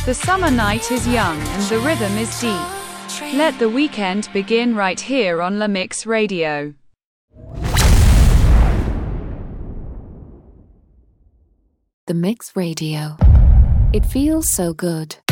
The summer night is young and the rhythm is deep. Let the weekend begin right here on La Mix Radio. The Mix Radio. It feels so good.